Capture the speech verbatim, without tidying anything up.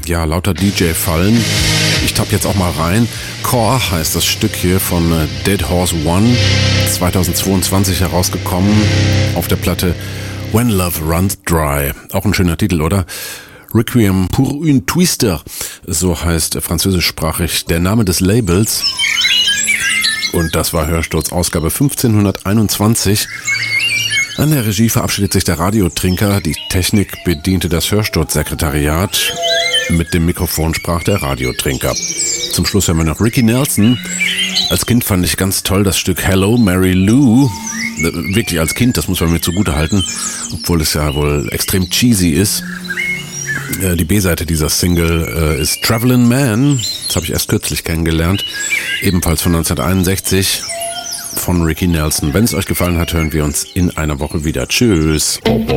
Ja, lauter D J-Fallen. Ich tapp jetzt auch mal rein. Core heißt das Stück hier von Dead Horse One, zweitausendzweiundzwanzig herausgekommen auf der Platte When Love Runs Dry. Auch ein schöner Titel, oder? Requiem pour une Twister, so heißt französischsprachig der Name des Labels. Und das war Hörsturz Ausgabe fünfzehnhunderteinundzwanzig. An der Regie verabschiedet sich der Radiotrinker. Die Technik bediente das Hörsturzsekretariat. Mit dem Mikrofon sprach der Radiotrinker. Zum Schluss hören wir noch Ricky Nelson. Als Kind fand ich ganz toll das Stück Hello Mary Lou. Wirklich als Kind, das muss man mir zugute halten, obwohl es ja wohl extrem cheesy ist. Die B-Seite dieser Single ist Travelin' Man. Das habe ich erst kürzlich kennengelernt. Ebenfalls von neunzehnhunderteinundsechzig von Ricky Nelson. Wenn es euch gefallen hat, hören wir uns in einer Woche wieder. Tschüss.